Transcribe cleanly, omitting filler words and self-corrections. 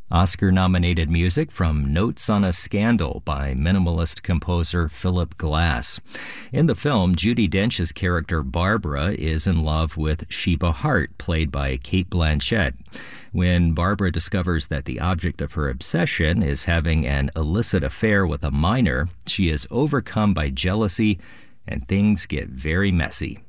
Oscar-nominated music from Notes on a Scandal by minimalist composer Philip Glass. In the film, Judi Dench's character Barbara is in love with Sheba Hart, played by Cate Blanchett. When Barbara discovers that the object of her obsession is having an illicit affair with a minor, she is overcome by jealousy and things get very messy.